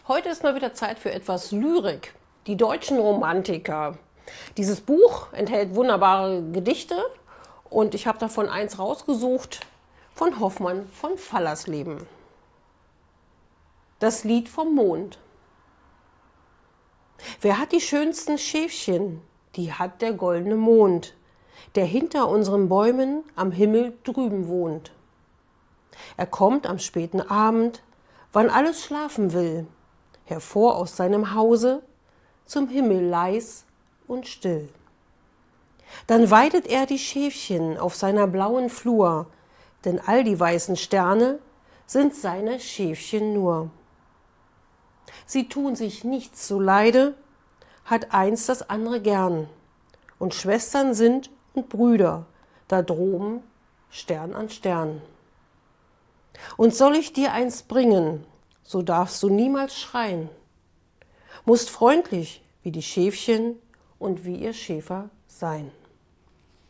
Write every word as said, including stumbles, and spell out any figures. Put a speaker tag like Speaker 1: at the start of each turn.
Speaker 1: Heute ist mal wieder Zeit für etwas Lyrik. Die deutschen Romantiker. Dieses Buch enthält wunderbare Gedichte und ich habe davon eins rausgesucht von Hoffmann von Fallersleben. Das Lied vom Mond. Wer hat die schönsten Schäfchen? Die hat der goldene Mond, der hinter unseren Bäumen am Himmel drüben wohnt. Er kommt am späten Abend, wann alles schlafen will, hervor aus seinem Hause, zum Himmel leis und still. Dann weidet er die Schäfchen auf seiner blauen Flur, denn all die weißen Sterne sind seine Schäfchen nur. Sie tun sich nichts zuleide, hat eins das andere gern, und Schwestern sind und Brüder, da droben Stern an Stern. Und soll ich dir eins bringen, so darfst du niemals schreien, musst freundlich wie die Schäfchen und wie ihr Schäfer sein.